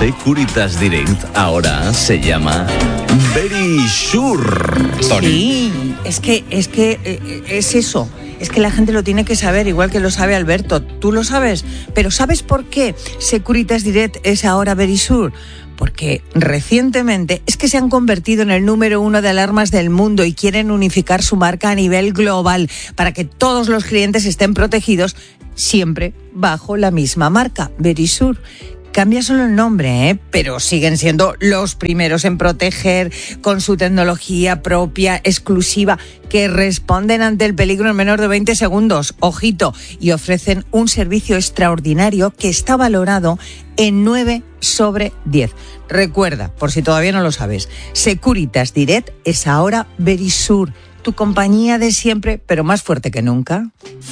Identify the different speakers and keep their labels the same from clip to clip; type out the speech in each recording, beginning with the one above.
Speaker 1: Securitas Direct ahora se llama Verisure.
Speaker 2: Sí, es que es eso. Es que la gente lo tiene que saber, igual que lo sabe Alberto. Tú lo sabes, pero ¿sabes por qué Securitas Direct es ahora Verisure? Porque recientemente es que se han convertido en el número 1 de alarmas del mundo y quieren unificar su marca a nivel global para que todos los clientes estén protegidos siempre bajo la misma marca, Verisure. Cambia solo el nombre, pero siguen siendo los primeros en proteger con su tecnología propia, exclusiva, que responden ante el peligro en menos de 20 segundos. Ojito, y ofrecen un servicio extraordinario que está valorado en 9 sobre 10. Recuerda, por si todavía no lo sabes, Securitas Direct es ahora Verisure, tu compañía de siempre, pero más fuerte que nunca.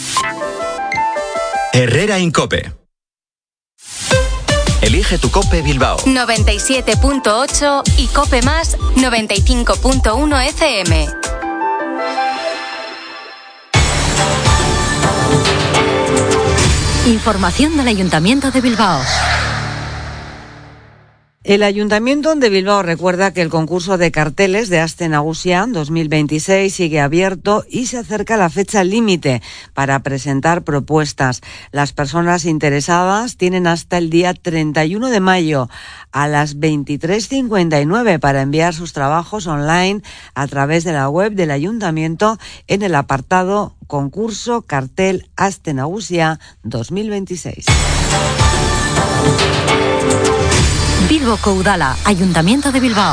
Speaker 3: Herrera Incope. Elige tu COPE Bilbao.
Speaker 4: 97.8 y COPE Más 95.1 FM. Información del Ayuntamiento de Bilbao.
Speaker 2: El Ayuntamiento de Bilbao recuerda que el concurso de carteles de Aste Nagusia 2026 sigue abierto y se acerca la fecha límite para presentar propuestas. Las personas interesadas tienen hasta el día 31 de mayo a las 23:59 para enviar sus trabajos online a través de la web del Ayuntamiento en el apartado Concurso Cartel Aste Nagusia 2026.
Speaker 4: Bilboko Udala, Ayuntamiento de Bilbao.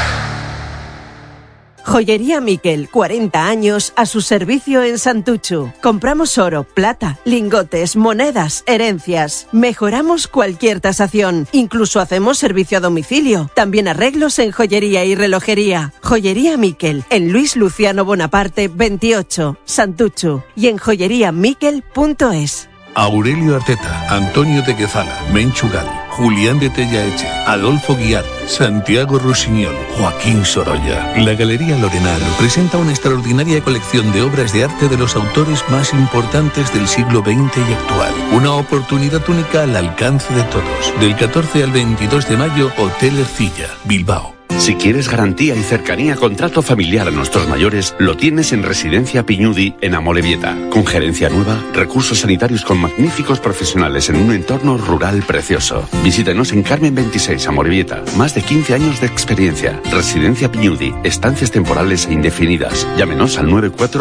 Speaker 5: Joyería Miquel, 40 años a su servicio en Santuchu. Compramos oro, plata, lingotes, monedas, herencias. Mejoramos cualquier tasación. Incluso hacemos servicio a domicilio. También arreglos en joyería y relojería. Joyería Miquel, en Luis Luciano Bonaparte 28, Santuchu. Y en joyeriamiquel.es.
Speaker 6: Aurelio Arteta, Antonio de Quezala, Menchugal, Julián de Tellaeche, Adolfo Guiar, Santiago Rusiñol, Joaquín Sorolla. La Galería Lorenal presenta una extraordinaria colección de obras de arte de los autores más importantes del siglo XX y actual. Una oportunidad única al alcance de todos. Del 14 al 22 de mayo, Hotel Ercilla, Bilbao.
Speaker 7: Si quieres garantía y cercanía con trato familiar a nuestros mayores, lo tienes en Residencia Piñudi en Amorebieta. Con gerencia nueva, recursos sanitarios con magníficos profesionales en un entorno rural precioso. Visítenos en Carmen 26, Amorebieta. Más de 15 años de experiencia. Residencia Piñudi. Estancias temporales e indefinidas. Llámenos al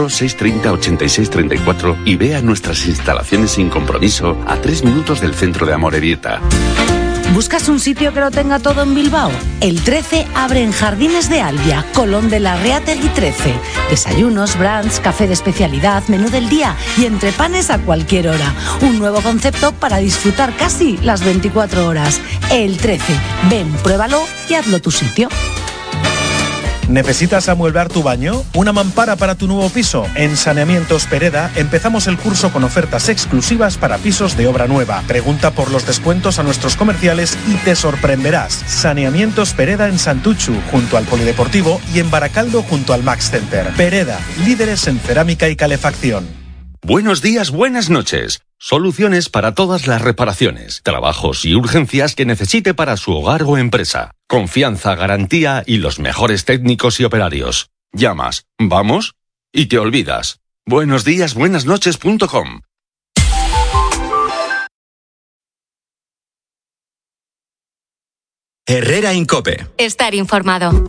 Speaker 7: 94-630-8634 y vea nuestras instalaciones sin compromiso a 3 minutos del centro de Amorebieta.
Speaker 4: ¿Buscas un sitio que lo tenga todo en Bilbao? El 13 abre en Jardines de Albia, Colón de la Reategui 13. Desayunos, brunch, café de especialidad, menú del día y entrepanes a cualquier hora. Un nuevo concepto para disfrutar casi las 24 horas. El 13. Ven, pruébalo y hazlo tu sitio.
Speaker 8: ¿Necesitas amueblar tu baño? ¿Una mampara para tu nuevo piso? En Saneamientos Pereda empezamos el curso con ofertas exclusivas para pisos de obra nueva. Pregunta por los descuentos a nuestros comerciales y te sorprenderás. Saneamientos Pereda en Santuchu, junto al Polideportivo, y en Baracaldo, junto al Max Center. Pereda, líderes en cerámica y calefacción.
Speaker 7: Buenos días, buenas noches. Soluciones para todas las reparaciones, trabajos y urgencias que necesite para su hogar o empresa. Confianza, garantía y los mejores técnicos y operarios. Llamas, vamos y te olvidas. buenosdíasbuenasnoches.com.
Speaker 3: Herrera Incope.
Speaker 4: Estar informado.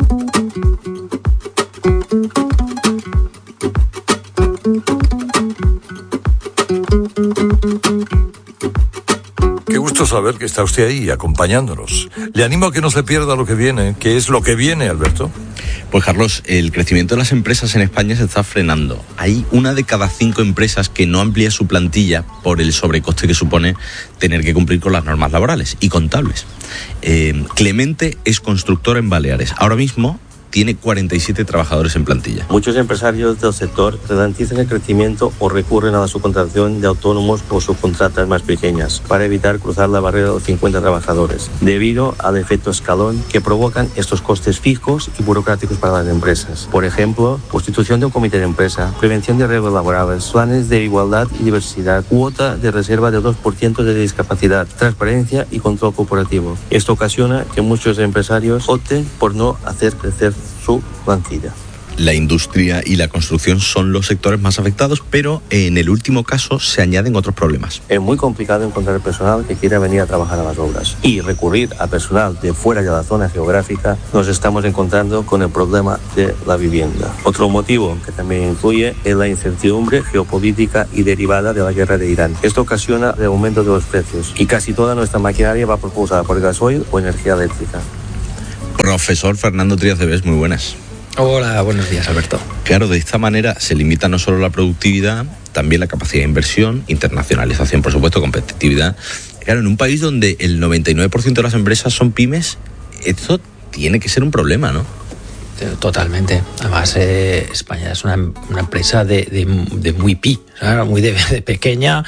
Speaker 9: Qué gusto saber que está usted ahí acompañándonos. Le animo a que no se pierda lo que viene. ¿Qué es lo que viene, Alberto?
Speaker 1: Pues Carlos, el crecimiento de las empresas en España se está frenando. Hay 1 de cada 5 empresas que no amplía su plantilla por el sobrecoste que supone tener que cumplir con las normas laborales y contables. Clemente es constructor en Baleares. Ahora mismo tiene 47 trabajadores en plantilla.
Speaker 10: Muchos empresarios del sector ralentizan el crecimiento o recurren a la subcontratación de autónomos o subcontratas más pequeñas para evitar cruzar la barrera de los 50 trabajadores, debido al efecto escalón que provocan estos costes fijos y burocráticos para las empresas. Por ejemplo, constitución de un comité de empresa, prevención de riesgos laborales, planes de igualdad y diversidad, cuota de reserva del 2% de discapacidad, transparencia y control corporativo. Esto ocasiona que muchos empresarios opten por no hacer crecer su plantilla.
Speaker 1: La industria y la construcción son los sectores más afectados, pero en el último caso se añaden otros problemas.
Speaker 10: Es muy complicado encontrar personal que quiera venir a trabajar a las obras y recurrir a personal de fuera de la zona geográfica. Nos estamos encontrando con el problema de la vivienda. Otro motivo que también influye es la incertidumbre geopolítica y derivada de la guerra de Irán. Esto ocasiona el aumento de los precios y casi toda nuestra maquinaria va propulsada por gasoil o energía eléctrica.
Speaker 1: Profesor Fernando Trías de Bes, muy buenas.
Speaker 11: Hola, buenos días, Alberto.
Speaker 1: Claro, de esta manera se limita no solo la productividad, también la capacidad de inversión, internacionalización, por supuesto, competitividad. Claro, en un país donde el 99% de las empresas son pymes, esto tiene que ser un problema, ¿no?
Speaker 11: Totalmente. Además, España es una empresa de muy muy de pequeña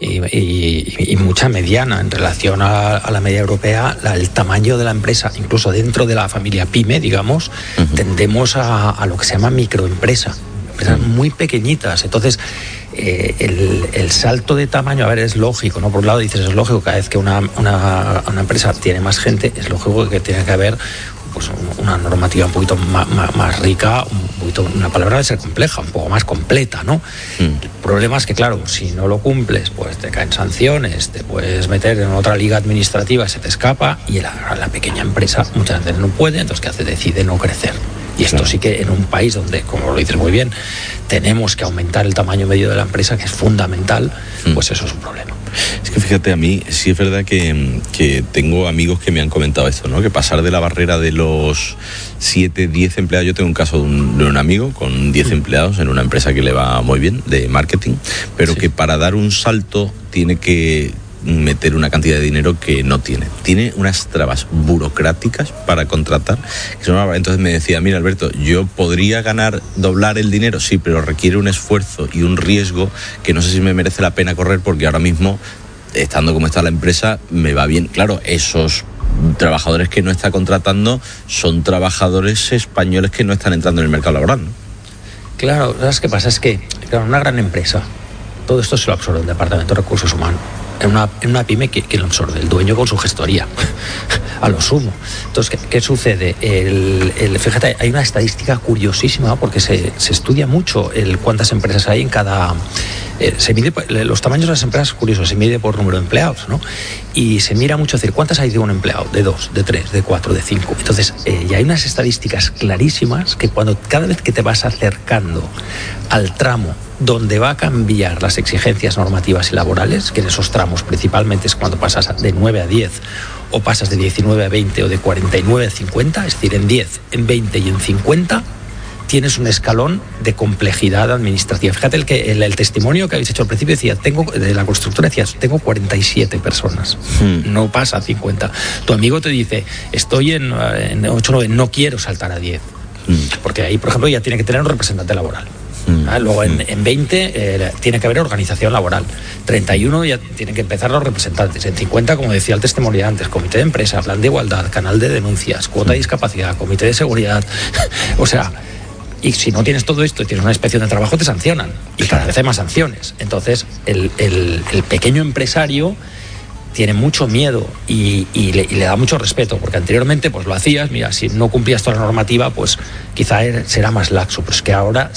Speaker 11: y mucha mediana en relación a la media europea. El tamaño de la empresa, incluso dentro de la familia pyme, digamos, tendemos a lo que se llama microempresa. Empresas muy pequeñitas. Entonces, el salto de tamaño, a ver, es lógico, ¿no? Por un lado dices, es lógico, cada vez que una empresa tiene más gente, es lógico que tiene que haber pues una normativa un poquito más rica, una palabra debe ser compleja, un poco más completa, ¿no? El problema es que, claro, si no lo cumples, pues te caen sanciones, te puedes meter en otra liga administrativa, se te escapa, y la pequeña empresa muchas veces no puede, entonces ¿qué hace? Decide no crecer. Y esto sí que en un país donde, como lo dices muy bien, tenemos que aumentar el tamaño medio de la empresa, que es fundamental, pues eso es un problema.
Speaker 1: Es que fíjate, a mí sí es verdad que tengo amigos que me han comentado esto, ¿no? Que pasar de la barrera de los 7, 10 empleados, yo tengo un caso de un amigo con 10 empleados en una empresa que le va muy bien, de marketing, pero que para dar un salto tiene que meter una cantidad de dinero que no tiene. Tiene unas trabas burocráticas para contratar. Entonces me decía, mira, Alberto, yo podría doblar el dinero, sí, pero requiere un esfuerzo y un riesgo que no sé si me merece la pena correr, porque ahora mismo, estando como está la empresa, me va bien. Claro, esos trabajadores que no está contratando son trabajadores españoles que no están entrando en el mercado laboral, ¿no?
Speaker 11: Claro, ¿sabes qué pasa? Es que, claro, una gran empresa, todo esto se lo absorbe el Departamento de Recursos Humanos. En una pyme, ¿quién lo absorbe? El dueño con su gestoría, a lo sumo. Entonces, ¿qué sucede? Fíjate, hay una estadística curiosísima, porque se estudia mucho cuántas empresas hay en cada... se mide los tamaños de las empresas, curiosos, se mide por número de empleados, ¿no? Y se mira mucho, decir, ¿cuántas hay de un empleado? De 2, de 3, de 4, de 5. Entonces, ya hay unas estadísticas clarísimas que cada vez que te vas acercando al tramo donde va a cambiar las exigencias normativas y laborales, que en esos tramos principalmente es cuando pasas de 9 a 10 o pasas de 19 a 20 o de 49 a 50, es decir, en 10, en 20 y en 50, tienes un escalón de complejidad administrativa. Fíjate el testimonio que habéis hecho al principio, decía, de la constructora, decías, tengo 47 personas, no pasa a 50. Tu amigo te dice, estoy en 8 9, no quiero saltar a 10, porque ahí, por ejemplo, ya tiene que tener un representante laboral. Luego en 20 tiene que haber organización laboral. 31 ya tienen que empezar los representantes. En 50, como decía el testimonio antes, comité de empresa, plan de igualdad, canal de denuncias, cuota de discapacidad, comité de seguridad. O sea, y si no tienes todo esto y tienes una inspección de trabajo, te sancionan. Y cada vez hay más sanciones. Entonces, el pequeño empresario tiene mucho miedo y le da mucho respeto, porque anteriormente pues lo hacías, mira, si no cumplías toda la normativa, pues quizá será más laxo, pero es que ahora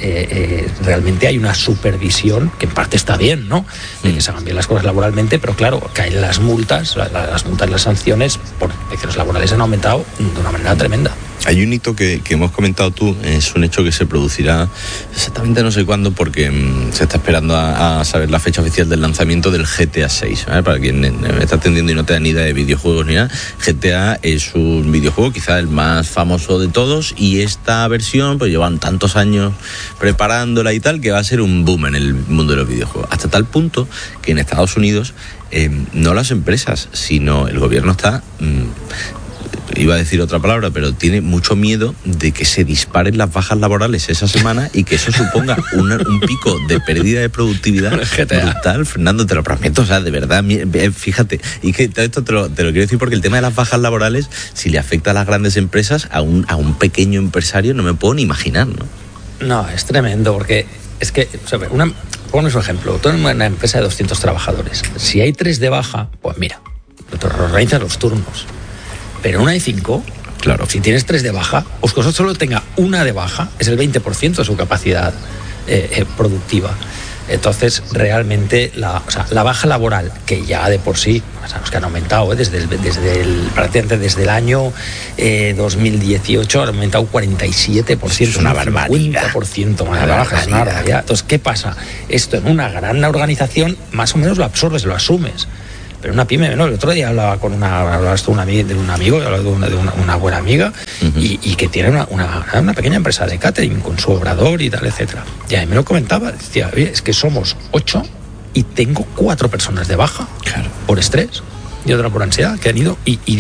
Speaker 11: realmente hay una supervisión, que en parte está bien, ¿no?, de que se hagan bien las cosas laboralmente, pero claro, caen las multas, las sanciones por inspecciones laborales han aumentado de una manera tremenda.
Speaker 1: Hay un hito que hemos comentado tú, es un hecho que se producirá exactamente no sé cuándo, porque se está esperando a saber la fecha oficial del lanzamiento del GTA 6, ¿vale? Para quien me está atendiendo y no te da ni idea de videojuegos ni nada, GTA es un videojuego quizá el más famoso de todos, y esta versión pues llevan tantos años preparándola y tal, que va a ser un boom en el mundo de los videojuegos, hasta tal punto que en Estados Unidos no las empresas, sino el gobierno está iba a decir otra palabra, pero tiene mucho miedo de que se disparen las bajas laborales esa semana y que eso suponga un pico de pérdida de productividad brutal. Fernando, te lo prometo, o sea, de verdad, fíjate, y que todo esto te lo quiero decir porque el tema de las bajas laborales, si le afecta a las grandes empresas, a un pequeño empresario no me puedo ni imaginar, ¿no?
Speaker 11: No, es tremendo, porque es que, o sea, pones un ejemplo, tú en una empresa de 200 trabajadores, si hay 3 de baja, pues mira, te organizas los turnos, pero en una de 5,
Speaker 1: claro,
Speaker 11: si tienes 3 de baja, o que solo tenga una de baja, es el 20% de su capacidad productiva. Entonces, realmente, la baja laboral, que ya de por sí, sabemos que han aumentado prácticamente desde el año 2018, han aumentado 47%.
Speaker 1: Es una barbaridad.
Speaker 11: 50% más de baja. Es una barbaridad. Entonces, ¿qué pasa? Esto en una gran organización, más o menos lo absorbes, lo asumes. Pero una pyme, ¿no? El otro día hablaba de un amigo, de una buena amiga, y que tiene una pequeña empresa de catering con su obrador y tal, etcétera. Y a mí me lo comentaba, decía, oye, es que somos 8 y tengo 4 personas de baja, claro, por estrés y otra por ansiedad, que han ido,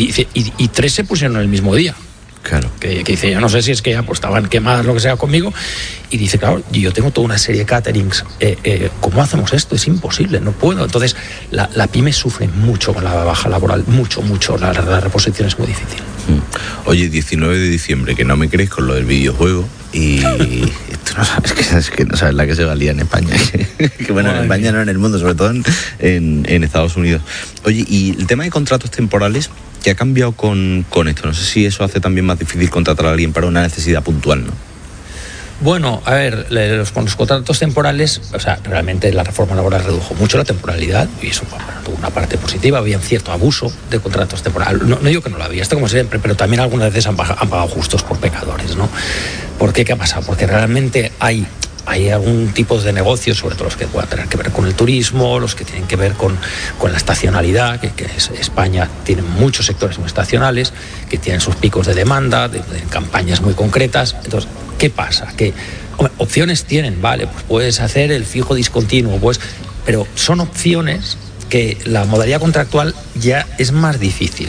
Speaker 11: y 3 se pusieron el mismo día.
Speaker 1: Claro.
Speaker 11: Que dice, yo no sé si es que ya pues estaban quemadas lo que sea conmigo, y dice, claro, yo tengo toda una serie de caterings, ¿cómo hacemos esto? Es imposible, no puedo. Entonces la pyme sufre mucho con la baja laboral, mucho, la reposición es muy difícil.
Speaker 1: Oye, 19 de diciembre, que no me crees con lo del videojuego, y tú no sabes, que no sabes la que se valía en España, que bueno, en España no, en el mundo, sobre todo en Estados Unidos. Oye, y el tema de contratos temporales, ¿qué ha cambiado con esto? No sé si eso hace también más difícil contratar a alguien para una necesidad puntual, ¿no?
Speaker 11: Bueno, a ver, con los contratos temporales, o sea, realmente la reforma laboral redujo mucho la temporalidad, y eso tuvo una parte positiva. Había un cierto abuso de contratos temporales. No digo que no lo había, esto como siempre, pero también algunas veces han pagado justos por pecadores, ¿no? ¿Por qué? ¿Qué ha pasado? Porque realmente hay algún tipo de negocios, sobre todo los que puedan tener que ver con el turismo, los que tienen que ver con la estacionalidad, que España tiene muchos sectores muy estacionales, que tienen sus picos de demanda, de campañas muy concretas. Entonces, ¿qué pasa? Que opciones tienen, vale, pues puedes hacer el fijo discontinuo, pero son opciones que la modalidad contractual ya es más difícil.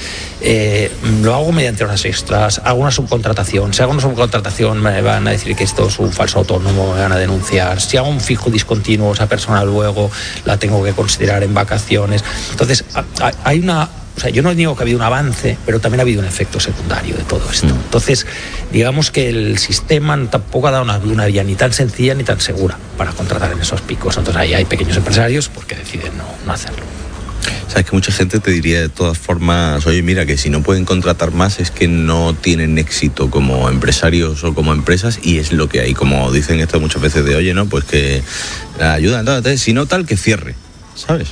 Speaker 11: Lo hago mediante horas extras, hago una subcontratación. Si hago una subcontratación me van a decir que esto es un falso autónomo, me van a denunciar. Si hago un fijo discontinuo, esa persona luego la tengo que considerar en vacaciones. Entonces hay o sea, yo no digo que ha habido un avance, pero también ha habido un efecto secundario de todo esto. Entonces, digamos que el sistema tampoco ha dado una vía ni tan sencilla ni tan segura para contratar en esos picos. Entonces ahí hay pequeños empresarios porque deciden no hacerlo.
Speaker 1: Sabes que mucha gente te diría de todas formas, oye, mira, que si no pueden contratar más es que no tienen éxito como empresarios o como empresas, y es lo que hay, como dicen esto muchas veces de, oye, no, pues que la ayuda, entonces, si no tal, que cierre, ¿sabes?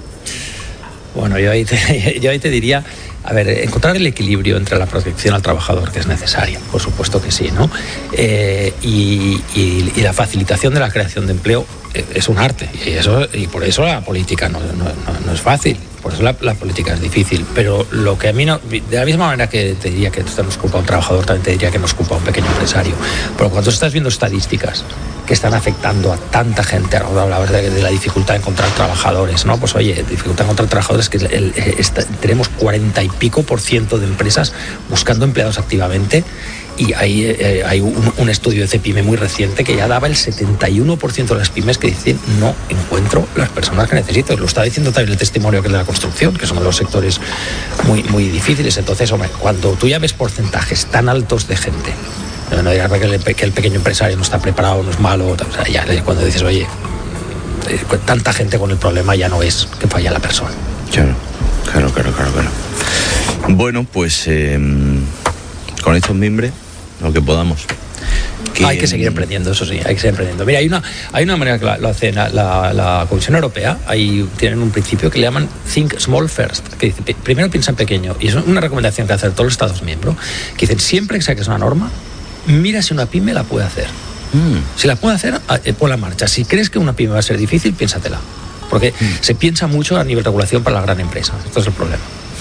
Speaker 1: Bueno,
Speaker 11: yo ahí te diría, a ver, encontrar el equilibrio entre la protección al trabajador, que es necesaria, por supuesto que sí, ¿no? Y la facilitación de la creación de empleo es un arte, y por eso la política no es fácil, por eso la política es difícil. Pero lo que a mí no, de la misma manera que te diría que esto nos culpa a un trabajador, también te diría que nos culpa a un pequeño empresario. Pero cuando estás viendo estadísticas que están afectando a tanta gente, hablabas de la dificultad de encontrar trabajadores, ¿no? Pues oye, dificultad de encontrar trabajadores, que tenemos 40 y pico % de empresas buscando empleados activamente, y hay un estudio de Cepime muy reciente que ya daba el 71% de las pymes que dicen no encuentro las personas que necesito. Lo está diciendo también el testimonio que es de la construcción, que son de los sectores muy, muy difíciles. Entonces, hombre, cuando tú ya ves porcentajes tan altos de gente, no digas que el pequeño empresario no está preparado, no es malo, o sea, ya cuando dices, oye, tanta gente con el problema, ya no es que falla la persona.
Speaker 1: Claro. Bueno, pues con estos mimbres, lo que podamos.
Speaker 11: Hay que seguir emprendiendo, eso sí, hay que seguir emprendiendo. Mira, hay una manera que lo hace la Comisión Europea, tienen un principio que le llaman Think Small First, que dice, primero piensa en pequeño, y es una recomendación que hacen todos los Estados miembros, que dicen, siempre que saques una norma, mira si una pyme la puede hacer. Si la puede hacer, ponla en marcha. Si crees que una pyme va a ser difícil, piénsatela. Porque se piensa mucho a nivel de regulación para la gran empresa. Esto es el problema.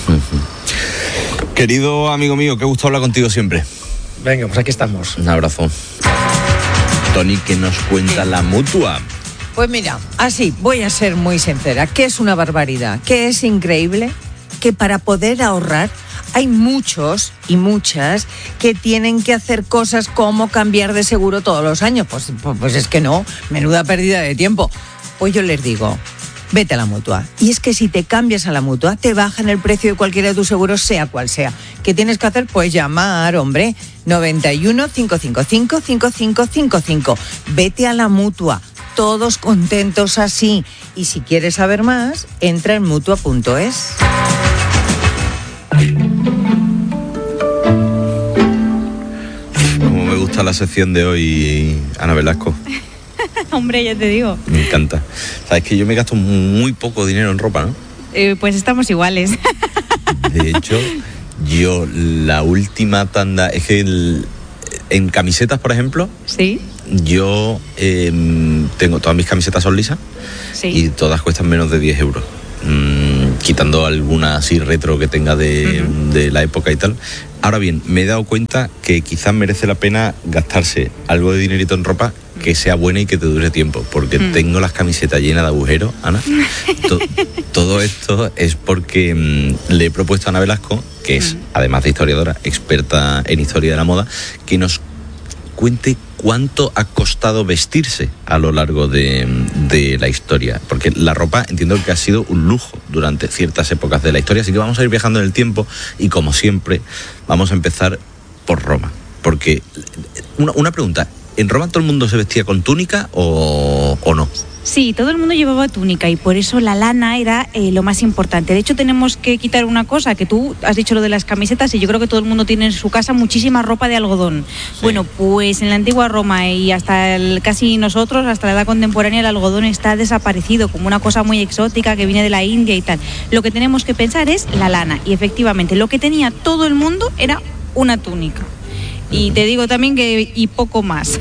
Speaker 1: Querido amigo mío, qué gusto hablar contigo siempre.
Speaker 11: Venga, pues aquí estamos.
Speaker 1: Un abrazo. Tony, ¿qué nos cuenta la Mutua?
Speaker 2: Pues mira, así, voy a ser muy sincera, que es una barbaridad, que es increíble que para poder ahorrar hay muchos y muchas que tienen que hacer cosas como cambiar de seguro todos los años. Pues es que no, menuda pérdida de tiempo. Pues yo les digo, vete a la Mutua. Y es que si te cambias a la Mutua, te bajan el precio de cualquiera de tus seguros, sea cual sea. ¿Qué tienes que hacer? Pues llamar, hombre, 91 555 5555. Vete a la Mutua. Todos contentos así. Y si quieres saber más, entra en mutua.es.
Speaker 1: Como me gusta la sección de hoy, Ana Velasco.
Speaker 12: Hombre, ya te digo.
Speaker 1: Me encanta. Sabes que yo me gasto muy poco dinero en ropa, ¿no?
Speaker 12: Pues estamos iguales.
Speaker 1: De hecho, yo la última tanda... Es que en camisetas, por ejemplo...
Speaker 12: Sí.
Speaker 1: Yo tengo... Todas mis camisetas son lisas.
Speaker 12: Sí.
Speaker 1: Y todas cuestan menos de 10 euros. Quitando alguna así retro que tenga de la época y tal. Ahora bien, me he dado cuenta que quizás merece la pena gastarse algo de dinerito en ropa que sea buena y que te dure tiempo, porque tengo las camisetas llenas de agujeros, Ana. Todo esto es porque le he propuesto a Ana Velasco, que es, además de historiadora, experta en historia de la moda, que nos cuente cuánto ha costado vestirse a lo largo de la historia, porque la ropa entiendo que ha sido un lujo durante ciertas épocas de la historia, así que vamos a ir viajando en el tiempo y, como siempre, vamos a empezar por Roma, porque una pregunta, ¿en Roma todo el mundo se vestía con túnica o no?
Speaker 12: Sí, todo el mundo llevaba túnica y por eso la lana era lo más importante. De hecho, tenemos que quitar una cosa, que tú has dicho lo de las camisetas y yo creo que todo el mundo tiene en su casa muchísima ropa de algodón. Sí. Bueno, pues en la antigua Roma y hasta casi nosotros, hasta la edad contemporánea, el algodón está desaparecido como una cosa muy exótica que viene de la India y tal. Lo que tenemos que pensar es la lana y efectivamente lo que tenía todo el mundo era una túnica. Y te digo también que y poco más.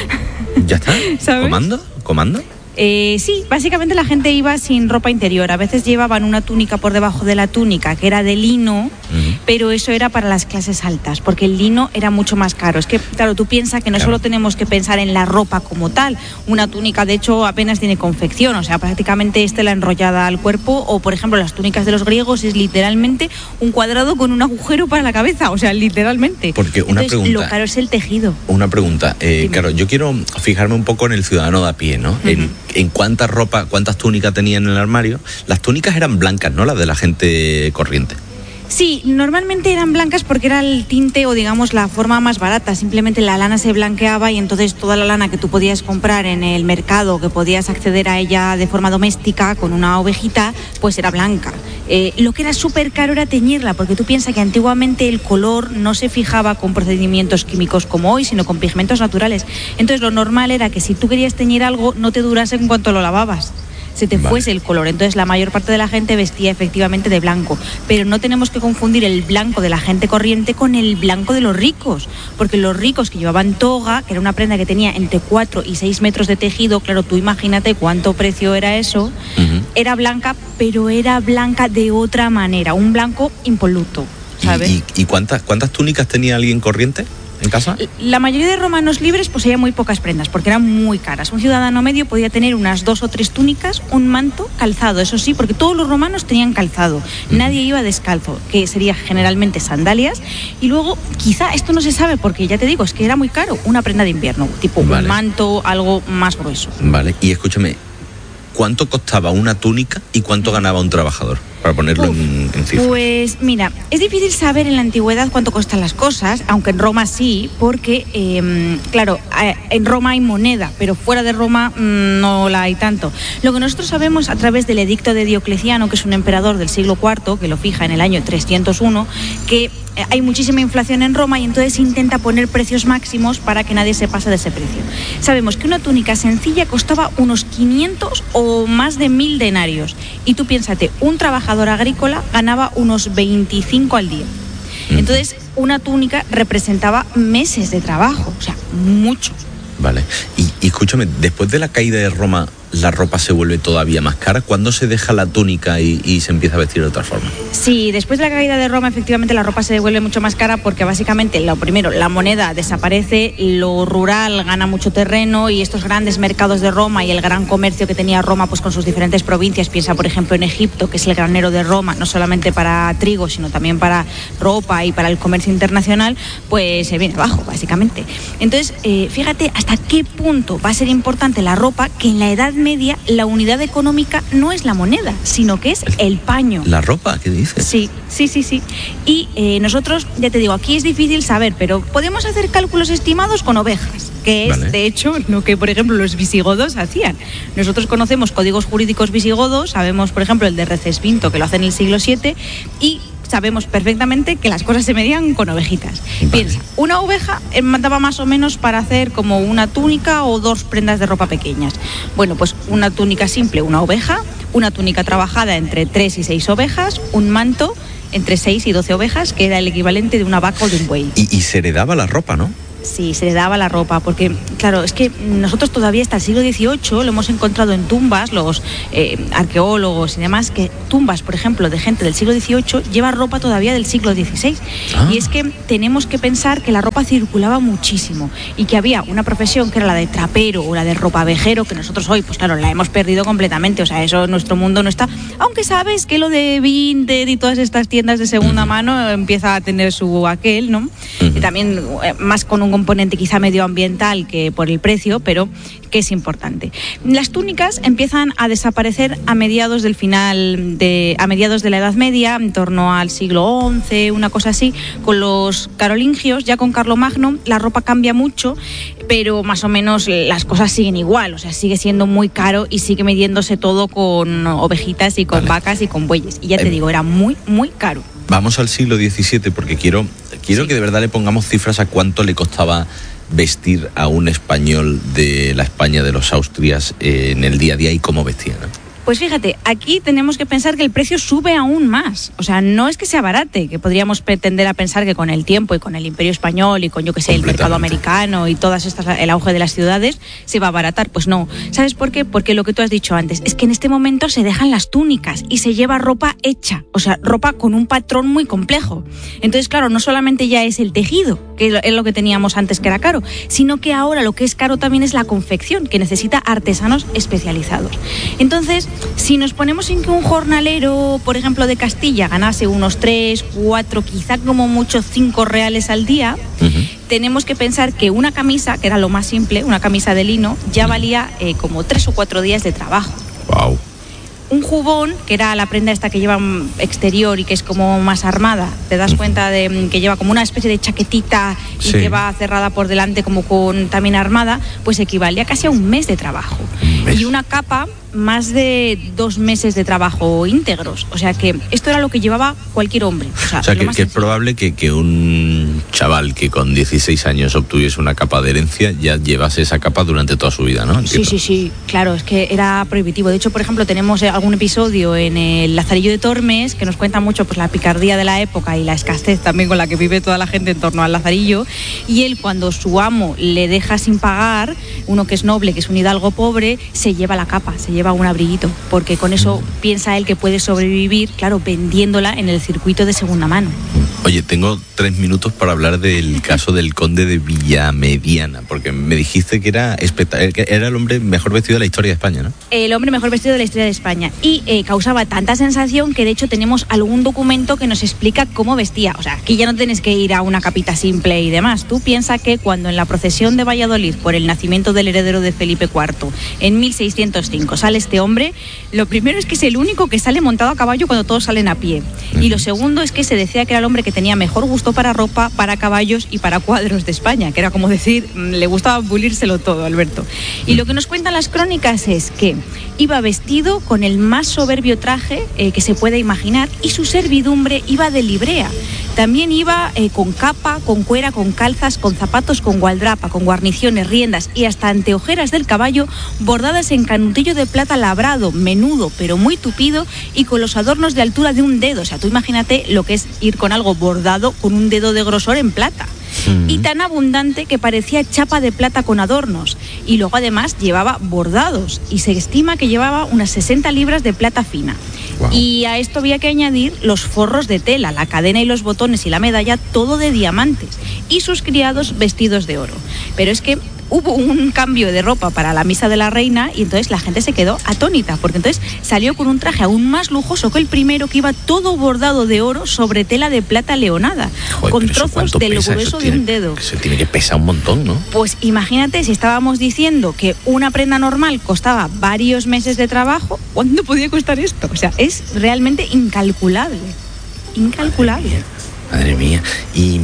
Speaker 1: ¿Ya está?
Speaker 12: ¿Sabes?
Speaker 1: ¿Comando?
Speaker 12: Sí, básicamente la gente iba sin ropa interior. A veces llevaban una túnica por debajo de la túnica, que era de lino, pero eso era para las clases altas, porque el lino era mucho más caro. Es que, claro, tú piensas que no solo tenemos que pensar en la ropa como tal. Una túnica, de hecho, apenas tiene confección, o sea, prácticamente es tela enrollada al cuerpo, o, por ejemplo, las túnicas de los griegos es literalmente un cuadrado con un agujero para la cabeza, o sea, literalmente.
Speaker 1: Porque
Speaker 12: Entonces, lo caro es el tejido.
Speaker 1: Una pregunta, claro, yo quiero fijarme un poco en el ciudadano de a pie, ¿no? En cuántas túnicas tenía en el armario. Las túnicas eran blancas, ¿no? Las de la gente corriente.
Speaker 12: Sí, normalmente eran blancas porque era el tinte o digamos la forma más barata. Simplemente la lana se blanqueaba y entonces toda la lana que tú podías comprar en el mercado, que podías acceder a ella de forma doméstica con una ovejita, pues era blanca. Lo que era súper caro era teñirla, porque tú piensas que antiguamente el color no se fijaba con procedimientos químicos como hoy, sino con pigmentos naturales. Entonces lo normal era que si tú querías teñir algo no te durase en cuanto lo lavabas, se te fuese el color. Entonces la mayor parte de la gente vestía efectivamente de blanco, pero no tenemos que confundir el blanco de la gente corriente con el blanco de los ricos, porque los ricos que llevaban toga, que era una prenda que tenía entre 4 y 6 metros de tejido, claro, tú imagínate cuánto precio era eso, era blanca, pero era blanca de otra manera, un blanco impoluto, ¿sabes?
Speaker 1: ¿Y cuántas túnicas tenía alguien corriente en casa?
Speaker 12: La mayoría de romanos libres poseían muy pocas prendas porque eran muy caras. Un ciudadano medio podía tener unas 2 o 3 túnicas, un manto, calzado, eso sí, porque todos los romanos tenían calzado. Nadie iba descalzo, que sería generalmente sandalias. Y luego, quizá esto no se sabe porque ya te digo, es que era muy caro, una prenda de invierno, tipo un manto, algo más grueso.
Speaker 1: Vale, y escúchame, ¿cuánto costaba una túnica y cuánto ganaba un trabajador? Para ponerlo en cifras.
Speaker 12: Pues mira, es difícil saber en la antigüedad cuánto costan las cosas, aunque en Roma sí, porque, claro, en Roma hay moneda, pero fuera de Roma no la hay tanto. Lo que nosotros sabemos a través del edicto de Diocleciano, que es un emperador del siglo IV, que lo fija en el año 301, que hay muchísima inflación en Roma y entonces intenta poner precios máximos para que nadie se pase de ese precio. Sabemos que una túnica sencilla costaba unos 500 o más de 1000 denarios. Y tú piénsate, un trabajador agrícola ganaba unos 25 al día. Entonces, una túnica representaba meses de trabajo, o sea, mucho.
Speaker 1: Vale. Y escúchame, después de la caída de Roma, la ropa se vuelve todavía más cara? ¿Cuándo se deja la túnica y se empieza a vestir de otra forma?
Speaker 12: Sí, después de la caída de Roma, efectivamente la ropa se vuelve mucho más cara porque básicamente, lo primero, la moneda desaparece, lo rural gana mucho terreno y estos grandes mercados de Roma y el gran comercio que tenía Roma pues con sus diferentes provincias, piensa por ejemplo en Egipto, que es el granero de Roma, no solamente para trigo, sino también para ropa y para el comercio internacional, pues se viene abajo, básicamente. Entonces, fíjate hasta qué punto va a ser importante la ropa, que en la Edad Media la unidad económica no es la moneda, sino que es el paño.
Speaker 1: ¿La ropa? ¿Qué dices?
Speaker 12: Sí. Y nosotros, ya te digo, aquí es difícil saber, pero podemos hacer cálculos estimados con ovejas, que es, de hecho, lo que, por ejemplo, los visigodos hacían. Nosotros conocemos códigos jurídicos visigodos, sabemos, por ejemplo, el de Recesvinto, que lo hace en el siglo VII, y sabemos perfectamente que las cosas se medían con ovejitas. Piensa, una oveja daba más o menos para hacer como una túnica o 2 prendas de ropa pequeñas. Bueno, pues una túnica simple, una oveja, una túnica trabajada entre 3 y 6 ovejas, un manto entre 6 y 12 ovejas, que era el equivalente de una vaca o de un buey.
Speaker 1: Y se heredaba la ropa, ¿no?
Speaker 12: Sí, se le daba la ropa, porque claro, es que nosotros todavía hasta el siglo XVIII lo hemos encontrado en tumbas, los arqueólogos y demás, que tumbas, por ejemplo, de gente del siglo XVIII lleva ropa todavía del siglo XVI. Y es que tenemos que pensar que la ropa circulaba muchísimo y que había una profesión que era la de trapero o la de ropavejero, que nosotros hoy, pues claro, la hemos perdido completamente, o sea, eso en nuestro mundo no está, aunque sabes que lo de Vinted y todas estas tiendas de segunda mano empieza a tener su aquel, ¿no? Y también más con un componente quizá medioambiental que por el precio, pero que es importante. Las túnicas empiezan a desaparecer a mediados de la Edad Media, en torno al siglo XI, una cosa así, con los carolingios. Ya con Carlomagno la ropa cambia mucho, pero más o menos las cosas siguen igual, o sea, sigue siendo muy caro y sigue midiéndose todo con ovejitas y con vacas y con bueyes. Y ya te digo, era muy, muy caro.
Speaker 1: Vamos al siglo XVII porque quiero que de verdad le pongamos cifras a cuánto le costaba vestir a un español de la España de los Austrias en el día a día y cómo vestían, ¿no?
Speaker 12: Pues fíjate, aquí tenemos que pensar que el precio sube aún más. O sea, no es que sea barate, que podríamos pretender a pensar que con el tiempo y con el Imperio Español y con, yo que sé, el mercado americano y todas estas, el auge de las ciudades, se va a abaratar. Pues no. ¿Sabes por qué? Porque lo que tú has dicho antes, es que en este momento se dejan las túnicas y se lleva ropa hecha, o sea, ropa con un patrón muy complejo. Entonces, claro, no solamente ya es el tejido, que es lo que teníamos antes que era caro, sino que ahora lo que es caro también es la confección, que necesita artesanos especializados. Entonces, si nos ponemos en que un jornalero, por ejemplo, de Castilla ganase unos 3, 4, quizá como mucho 5 reales al día, tenemos que pensar que una camisa, que era lo más simple, una camisa de lino, ya valía como 3 o 4 días de trabajo.
Speaker 1: Wow.
Speaker 12: Un jubón, que era la prenda esta que lleva exterior y que es como más armada, te das cuenta de que lleva como una especie de chaquetita y que va cerrada por delante como con también armada, pues equivalía casi a un mes de trabajo. Y una capa, más de 2 meses de trabajo íntegros. O sea que esto era lo que llevaba cualquier hombre. O sea
Speaker 1: que es probable que un chaval que con 16 años obtuviese una capa de herencia ya llevase esa capa durante toda su vida, ¿no? Entiendo.
Speaker 12: Sí, claro, es que era prohibitivo. De hecho, por ejemplo, tenemos algún episodio en el Lazarillo de Tormes que nos cuenta mucho pues la picardía de la época y la escasez también con la que vive toda la gente en torno al Lazarillo. Y él, cuando su amo le deja sin pagar, uno que es noble, que es un hidalgo pobre, se lleva la capa, se lleva un abriguito, porque con eso piensa él que puede sobrevivir, claro, vendiéndola en el circuito de segunda mano.
Speaker 1: Oye, tengo 3 minutos para hablar del caso del conde de Villamediana, porque me dijiste que era el hombre mejor vestido de la historia de España, ¿no?
Speaker 12: El hombre mejor vestido de la historia de España. Y causaba tanta sensación que de hecho tenemos algún documento que nos explica cómo vestía. O sea, aquí ya no tienes que ir a una capita simple y demás. Tú piensas que cuando en la procesión de Valladolid por el nacimiento del heredero de Felipe IV, en 1605, sale este hombre, lo primero es que es el único que sale montado a caballo cuando todos salen a pie. Y lo segundo es que se decía que era el hombre que tenía mejor gusto para ropa, para caballos y para cuadros de España, que era como decir, le gustaba pulírselo todo, Alberto. Y lo que nos cuentan las crónicas es que iba vestido con el más soberbio traje que se pueda imaginar y su servidumbre iba de librea. También iba con capa, con cuera, con calzas, con zapatos, con gualdrapa, con guarniciones, riendas y hasta anteojeras del caballo bordadas en canutillo de plata labrado, menudo pero muy tupido y con los adornos de altura de un dedo. O sea, tú imagínate lo que es ir con algo bordado con un dedo de grosor en plata. y tan abundante que parecía chapa de plata con adornos. Y luego además llevaba bordados y se estima que llevaba unas 60 libras de plata fina. Wow. Y a esto había que añadir los forros de tela, la cadena y los botones y la medalla, todo de diamantes, y sus criados vestidos de oro. Pero es que hubo un cambio de ropa para la misa de la reina y entonces la gente se quedó atónita, porque entonces salió con un traje aún más lujoso que el primero, que iba todo bordado de oro sobre tela de plata leonada. Joder, con trozos del grueso de un dedo.
Speaker 1: Se tiene que pesar un montón, ¿no?
Speaker 12: Pues imagínate, si estábamos diciendo que una prenda normal costaba varios meses de trabajo, ¿cuánto podía costar esto? O sea, es realmente incalculable. Incalculable.
Speaker 1: Madre mía. Y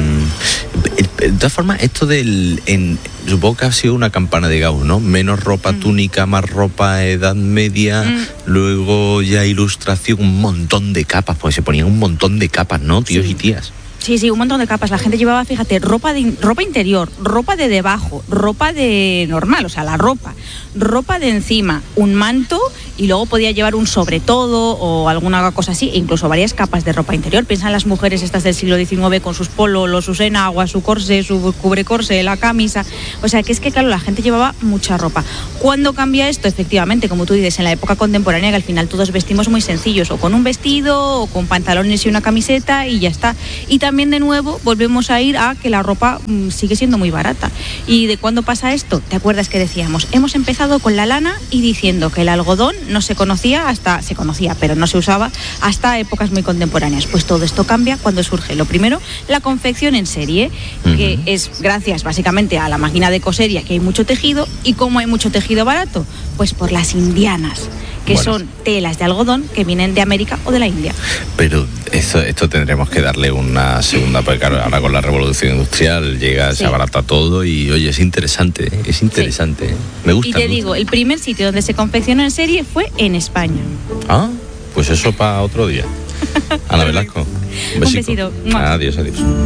Speaker 1: de todas formas, esto supongo que ha sido una campana de Gauss, ¿no? Menos ropa túnica, más ropa Edad Media, luego ya ilustración, un montón de capas, porque se ponían un montón de capas, ¿no? Tíos y tías.
Speaker 12: Sí, un montón de capas. La gente llevaba, fíjate, ropa interior, ropa de debajo, ropa de normal, o sea, la ropa de encima, un manto, y luego podía llevar un sobretodo o alguna cosa así, e incluso varias capas de ropa interior. Piensa en las mujeres estas del siglo XIX con sus polos, sus enaguas, su corsé, su cubrecorsé, la camisa. O sea, que es que, claro, la gente llevaba mucha ropa. ¿Cuándo cambia esto? Efectivamente, como tú dices, en la época contemporánea, que al final todos vestimos muy sencillos, o con un vestido, o con pantalones y una camiseta, y ya está. Y también, de nuevo, volvemos a ir a que la ropa sigue siendo muy barata. ¿Y de cuándo pasa esto? ¿Te acuerdas que decíamos? Hemos empezado con la lana y diciendo que el algodón no se conocía pero no se usaba hasta épocas muy contemporáneas. Pues todo esto cambia cuando surge, lo primero, la confección en serie, que es gracias básicamente a la máquina de coser y a que hay mucho tejido. ¿Y cómo hay mucho tejido barato? Pues por las indianas, que son telas de algodón que vienen de América o de la India.
Speaker 1: Pero esto tendremos que darle una segunda, porque claro, ahora con la revolución industrial se abarata todo y oye, es interesante. Me gusta.
Speaker 12: Y te digo, el primer sitio donde se confeccionó en serie fue en España.
Speaker 1: Ah, pues eso para otro día. Ana Velasco, un besito. Adiós.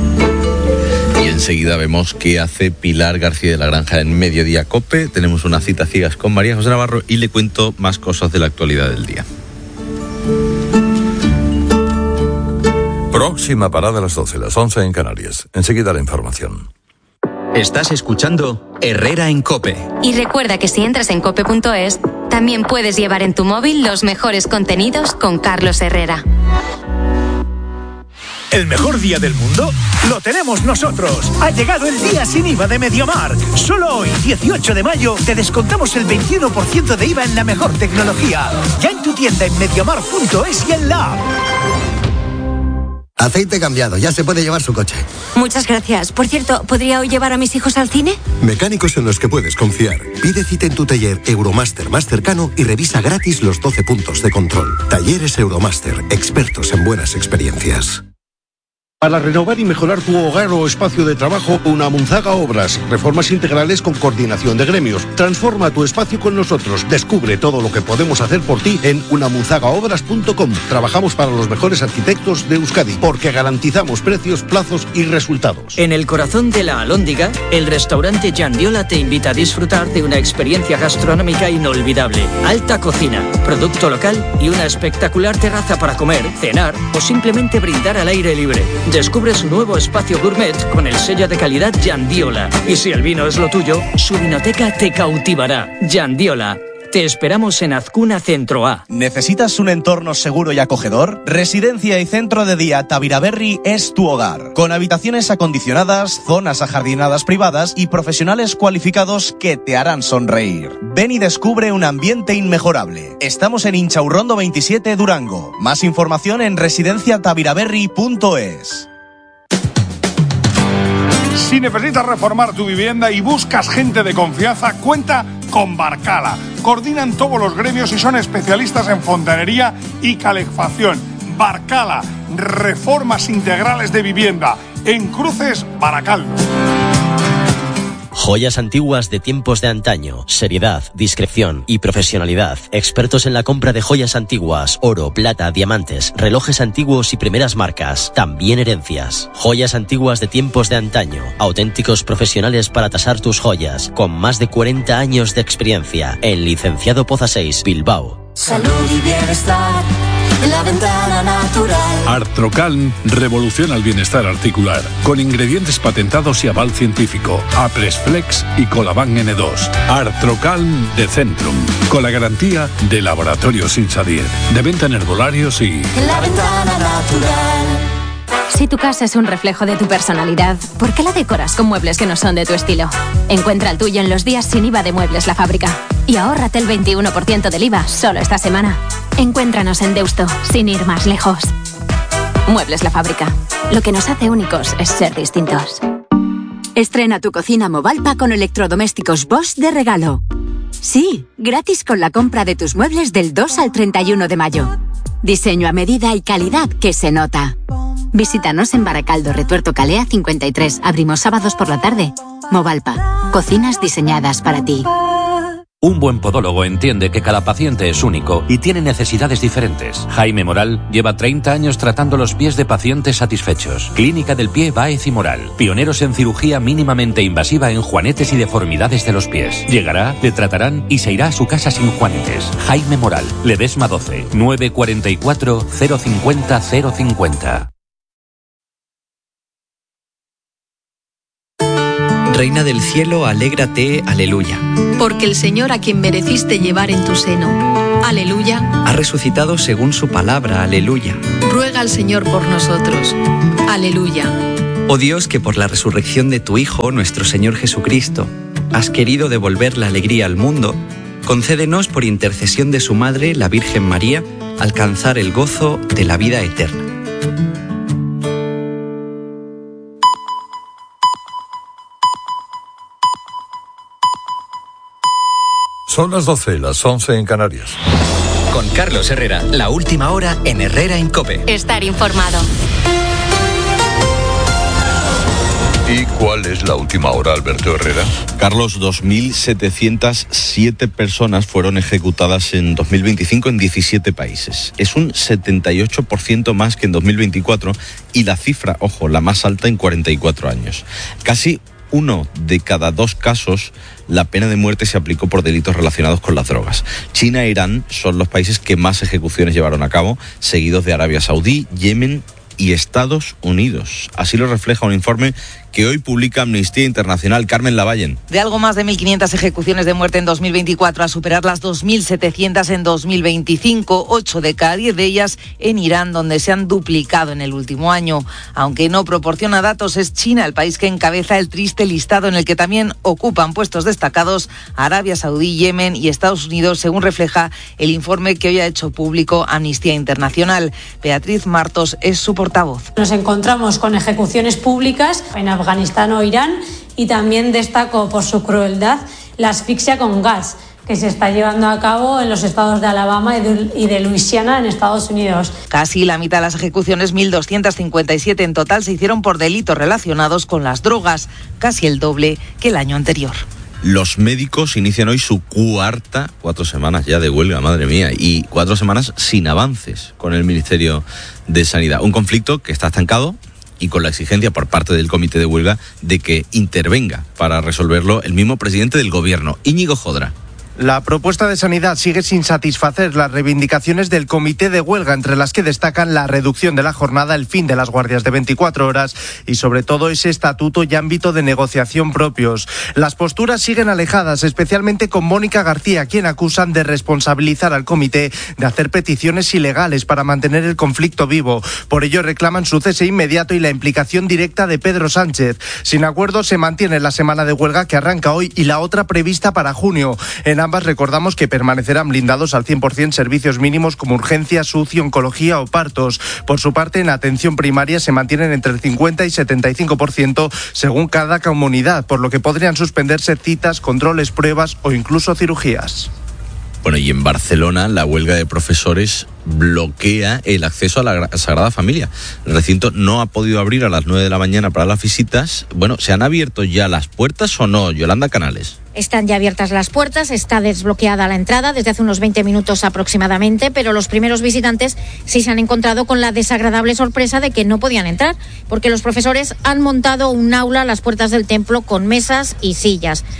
Speaker 1: Y enseguida vemos qué hace Pilar García de la Granja en Mediodía Cope. Tenemos una cita ciegas con María José Navarro y le cuento más cosas de la actualidad del día.
Speaker 9: Próxima parada a las 12, las 11 en Canarias. Enseguida la información.
Speaker 3: Estás escuchando Herrera en Cope.
Speaker 13: Y recuerda que si entras en cope.es, también puedes llevar en tu móvil los mejores contenidos con Carlos Herrera.
Speaker 14: ¿El mejor día del mundo? Lo tenemos nosotros. Ha llegado el día sin IVA de MediaMarkt. Solo hoy, 18 de mayo, te descontamos el 21% de IVA en la mejor tecnología. Ya en tu tienda en MediaMarkt.es y en la app.
Speaker 15: Aceite cambiado, ya se puede llevar su coche.
Speaker 13: Muchas gracias. Por cierto, ¿podría hoy llevar a mis hijos al cine?
Speaker 15: Mecánicos en los que puedes confiar. Pide cita en tu taller Euromaster más cercano y revisa gratis los 12 puntos de control. Talleres Euromaster, expertos en buenas experiencias.
Speaker 16: Para renovar y mejorar tu hogar o espacio de trabajo, Unamunzaga Obras. Reformas integrales con coordinación de gremios. Transforma tu espacio con nosotros. Descubre todo lo que podemos hacer por ti en unamunzagaobras.com. Trabajamos para los mejores arquitectos de Euskadi, porque garantizamos precios, plazos y resultados.
Speaker 17: En el corazón de la Alhóndiga, el restaurante Yandiola te invita a disfrutar de una experiencia gastronómica inolvidable. Alta cocina, producto local y una espectacular terraza para comer, cenar o simplemente brindar al aire libre. Descubre su nuevo espacio gourmet con el sello de calidad Yandiola. Y si el vino es lo tuyo, su vinoteca te cautivará. Yandiola. Te esperamos en Azcuna Centro A.
Speaker 8: ¿Necesitas un entorno seguro y acogedor? Residencia y Centro de Día Tabiraberri es tu hogar. Con habitaciones acondicionadas, zonas ajardinadas privadas y profesionales cualificados que te harán sonreír. Ven y descubre un ambiente inmejorable. Estamos en Inchaurrondo 27, Durango. Más información en residenciatabiraberri.es.
Speaker 18: Si necesitas reformar tu vivienda y buscas gente de confianza, cuenta con Barcala. Coordinan todos los gremios y son especialistas en fontanería y calefacción. Barcala, reformas integrales de vivienda. En Cruces, Baracaldo.
Speaker 19: Joyas antiguas de tiempos de antaño, seriedad, discreción y profesionalidad. Expertos en la compra de joyas antiguas, oro, plata, diamantes, relojes antiguos y primeras marcas, también herencias. Joyas antiguas de tiempos de antaño, auténticos profesionales para tasar tus joyas, con más de 40 años de experiencia. En Licenciado Poza 6, Bilbao.
Speaker 20: Salud y bienestar La Ventana Natural.
Speaker 6: Artrocalm revoluciona el bienestar articular con ingredientes patentados y aval científico. Apresflex y Colaban N2. Artrocalm de Centrum, con la garantía de Laboratorios Insadier, de venta en herbolarios y...
Speaker 20: La Ventana Natural.
Speaker 21: Si tu casa es un reflejo de tu personalidad, ¿por qué la decoras con muebles que no son de tu estilo? Encuentra el tuyo en los días sin IVA de Muebles La Fábrica. Y ahórrate el 21% del IVA solo esta semana. Encuéntranos en Deusto, sin ir más lejos. Muebles La Fábrica. Lo que nos hace únicos es ser distintos.
Speaker 4: Estrena tu cocina Movalpa con electrodomésticos Bosch de regalo. Sí, gratis con la compra de tus muebles del 2 al 31 de mayo. Diseño a medida y calidad que se nota. Visítanos en Baracaldo, Retuerto Calea 53. Abrimos sábados por la tarde. Movalpa. Cocinas diseñadas para ti.
Speaker 22: Un buen podólogo entiende que cada paciente es único y tiene necesidades diferentes. Jaime Moral lleva 30 años tratando los pies de pacientes satisfechos. Clínica del Pie Báez y Moral. Pioneros en cirugía mínimamente invasiva en juanetes y deformidades de los pies. Llegará, le tratarán y se irá a su casa sin juanetes. Jaime Moral. Ledesma 12. 944 050 050.
Speaker 23: Reina del cielo, alégrate, aleluya.
Speaker 24: Porque el Señor a quien mereciste llevar en tu seno, aleluya,
Speaker 23: Ha resucitado según su palabra, aleluya.
Speaker 24: ruega al Señor por nosotros, aleluya.
Speaker 23: Oh Dios, que por la resurrección de tu Hijo, nuestro Señor Jesucristo, has querido devolver la alegría al mundo, concédenos por intercesión de su Madre, la Virgen María, alcanzar el gozo de la vida eterna.
Speaker 9: Son las 12, las 11 en Canarias.
Speaker 3: Con Carlos Herrera, la última hora en Herrera en COPE.
Speaker 13: Estar informado.
Speaker 9: ¿Y cuál es la última hora, Alberto Herrera?
Speaker 1: Carlos, 2.707 personas fueron ejecutadas en 2025 en 17 países. Es un 78% más que en 2024 y la cifra, ojo, la más alta en 44 años. Casi 1 de cada 2 casos, la pena de muerte se aplicó por delitos relacionados con las drogas. China e Irán son los países que más ejecuciones llevaron a cabo, seguidos de Arabia Saudí, Yemen y Estados Unidos. Así lo refleja un informe que hoy publica Amnistía Internacional. Carmen Lavallen.
Speaker 2: De algo más de 1.500 ejecuciones de muerte en 2024 a superar las 2.700 en 2025, 8 de cada 10 de ellas en Irán, donde se han duplicado en el último año. Aunque no proporciona datos, es China el país que encabeza el triste listado en el que también ocupan puestos destacados Arabia Saudí, Yemen y Estados Unidos, según refleja el informe que hoy ha hecho público Amnistía Internacional. Beatriz Martos es su portavoz.
Speaker 25: Nos encontramos con ejecuciones públicas en Afganistán o Irán y también destaco por su crueldad la asfixia con gas que se está llevando a cabo en los estados de Alabama y de Luisiana en Estados Unidos.
Speaker 2: Casi la mitad de las ejecuciones, 1.257 en total, se hicieron por delitos relacionados con las drogas, casi el doble que el año anterior.
Speaker 1: Los médicos inician hoy su 4 semanas ya de huelga, madre mía, y 4 semanas sin avances con el Ministerio de Sanidad. Un conflicto que está estancado y con la exigencia por parte del comité de huelga de que intervenga para resolverlo el mismo presidente del gobierno, Íñigo Jodra.
Speaker 26: La propuesta de Sanidad sigue sin satisfacer las reivindicaciones del comité de huelga, entre las que destacan la reducción de la jornada, el fin de las guardias de 24 horas y sobre todo ese estatuto y ámbito de negociación propios. Las posturas siguen alejadas, especialmente con Mónica García, quien acusan de responsabilizar al comité de hacer peticiones ilegales para mantener el conflicto vivo. Por ello reclaman su cese inmediato y la implicación directa de Pedro Sánchez. Sin acuerdo se mantiene la semana de huelga que arranca hoy y la otra prevista para junio. En ambas recordamos que permanecerán blindados al 100% servicios mínimos como urgencias, UCI, oncología o partos. Por su parte, en atención primaria se mantienen entre el 50 y 75% según cada comunidad, por lo que podrían suspenderse citas, controles, pruebas o incluso cirugías.
Speaker 1: Bueno, y en Barcelona la huelga de profesores bloquea el acceso a la Sagrada Familia. El recinto no ha podido abrir a las 9 de la mañana para las visitas. Bueno, ¿se han abierto ya las puertas o no? Yolanda Canales.
Speaker 27: Están ya abiertas las puertas, está desbloqueada la entrada desde hace unos 20 minutos aproximadamente, pero los primeros visitantes sí se han encontrado con la desagradable sorpresa de que no podían entrar, porque los profesores han montado un aula a las puertas del templo con mesas y sillas.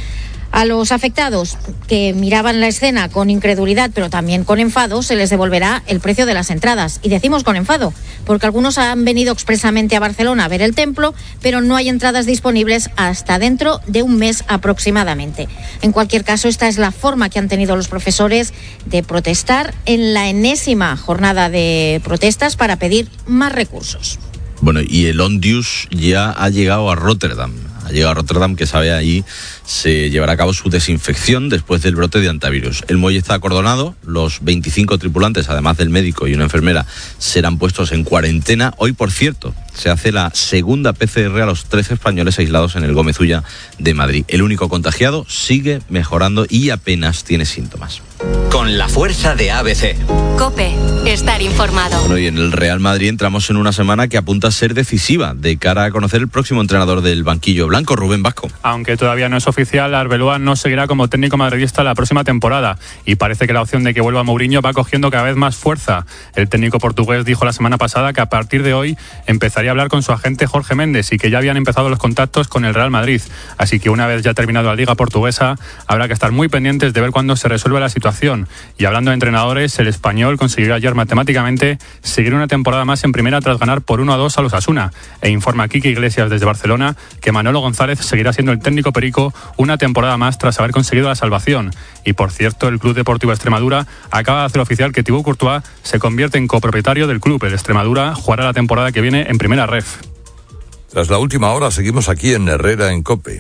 Speaker 27: A los afectados que miraban la escena con incredulidad, pero también con enfado, se les devolverá el precio de las entradas. Y decimos con enfado, porque algunos han venido expresamente a Barcelona a ver el templo, pero no hay entradas disponibles hasta dentro de un mes aproximadamente. En cualquier caso, esta es la forma que han tenido los profesores de protestar en la enésima jornada de protestas para pedir más recursos.
Speaker 1: Bueno, y el Ondius ya ha llegado a Rotterdam. Que sabe ahí se llevará a cabo su desinfección después del brote de hantavirus. El muelle está acordonado, los 25 tripulantes, además del médico y una enfermera, serán puestos en cuarentena. Hoy, por cierto, se hace la segunda PCR a los 13 españoles aislados en el Gómez Ulla de Madrid. El único contagiado sigue mejorando y apenas tiene síntomas.
Speaker 3: Con la fuerza de ABC.
Speaker 13: COPE, estar informado.
Speaker 1: Bueno, y en el Real Madrid entramos en una semana que apunta a ser decisiva de cara a conocer el próximo entrenador del banquillo blanco, Rubén Vasco.
Speaker 5: Aunque todavía no es oficial, Arbeloa no seguirá como técnico madridista la próxima temporada y parece que la opción de que vuelva Mourinho va cogiendo cada vez más fuerza. El técnico portugués dijo la semana pasada que a partir de hoy empezaría a hablar con su agente Jorge Méndez y que ya habían empezado los contactos con el Real Madrid. Así que una vez ya terminado la Liga Portuguesa, habrá que estar muy pendientes de ver cuándo se resuelve la situación. Y hablando de entrenadores, el español consiguió ayer matemáticamente seguir una temporada más en primera tras ganar por 1-2 a los Osasuna. E informa Quique Iglesias desde Barcelona que Manolo González seguirá siendo el técnico perico una temporada más tras haber conseguido la salvación. Y por cierto, el Club Deportivo Extremadura acaba de hacer oficial que Thibaut Courtois se convierte en copropietario del club. El Extremadura jugará la temporada que viene en primera ref.
Speaker 9: Tras la última hora seguimos aquí en Herrera en COPE.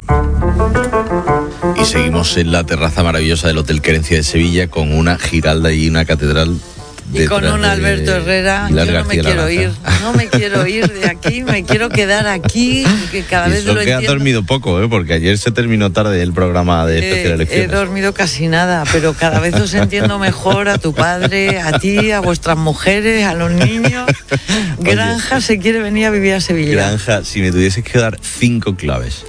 Speaker 1: Y seguimos en la terraza maravillosa del Hotel Querencia de Sevilla con una giralda y una catedral.
Speaker 2: Y con un Alberto Herrera. Yo no me quiero ir de aquí, me quiero quedar aquí, que cada vez lo entiendo.
Speaker 1: Que has dormido poco, porque ayer se terminó tarde el programa de especial elecciones.
Speaker 2: He dormido casi nada, pero cada vez os entiendo mejor, a tu padre, a ti, a vuestras mujeres, a los niños. Granja se quiere venir a vivir a Sevilla.
Speaker 1: Granja, si me tuvieses que dar 5 claves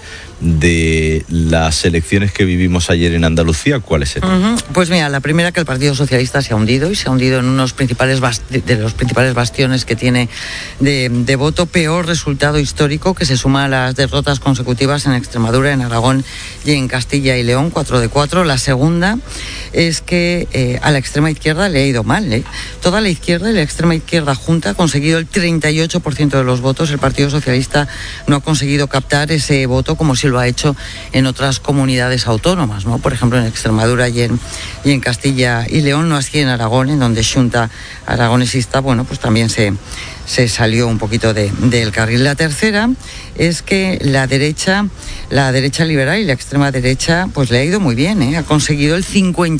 Speaker 1: de las elecciones que vivimos ayer en Andalucía, ¿cuáles eran?
Speaker 2: Pues mira, la primera, que el Partido Socialista se ha hundido, y se ha hundido en unos principales de los principales bastiones que tiene de voto. Peor resultado histórico, que se suma a las derrotas consecutivas en Extremadura, en Aragón y en Castilla y León, 4 de 4. La segunda es que a la extrema izquierda le ha ido mal, Toda la izquierda y la extrema izquierda junta ha conseguido el 38% de los votos. El Partido Socialista no ha conseguido captar ese voto como si lo ha hecho en otras comunidades autónomas, ¿no? Por ejemplo, en Extremadura y en Castilla y León, no así en Aragón, en donde Xunta aragonesista, bueno, pues también se salió un poquito del carril. La tercera es que la derecha liberal y la extrema derecha pues le ha ido muy bien, ha conseguido el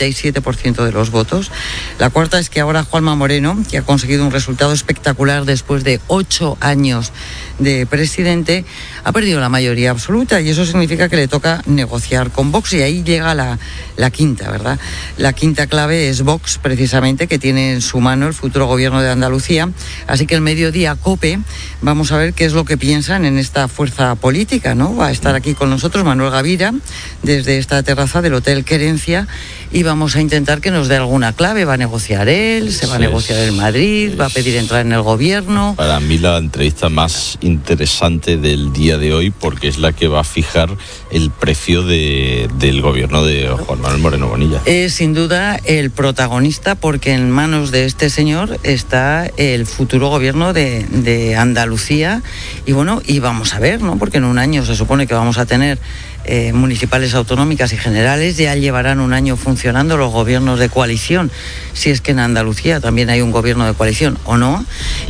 Speaker 2: 57% de los votos. La cuarta es que ahora Juanma Moreno, que ha conseguido un resultado espectacular después de 8 años de presidente, ha perdido la mayoría absoluta, y eso significa que le toca negociar con Vox, y ahí llega la quinta, ¿verdad? La quinta clave es Vox, precisamente, que tiene en su mano el futuro gobierno de Andalucía. Así que el mediodía COPE, vamos a ver qué es lo que piensan en esta fuerza política, ¿no? Va a estar aquí con nosotros Manuel Gavira, desde esta terraza del Hotel Querencia, y vamos a intentar que nos dé alguna clave. Va a negociar él, se va a negociar en Madrid, va a pedir entrar en el gobierno.
Speaker 1: Para mí la entrevista más interesante del día de hoy, porque es la que va a fijar el precio del gobierno de Juan Manuel Moreno Bonilla.
Speaker 2: Es sin duda el protagonista, porque en manos de este señor está el futuro gobierno de Andalucía, y bueno, y vamos a ver, ¿no? Porque en un año se supone que vamos a tener municipales, autonómicas y generales. Ya llevarán un año funcionando los gobiernos de coalición, si es que en Andalucía también hay un gobierno de coalición o no,